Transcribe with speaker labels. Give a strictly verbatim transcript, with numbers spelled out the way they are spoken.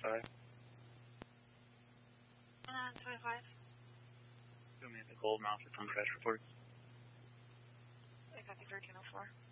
Speaker 1: twenty-five.
Speaker 2: Uh, twenty-five.
Speaker 1: Show me the cold mouth for some crash reports.
Speaker 2: I copy thirteen oh four.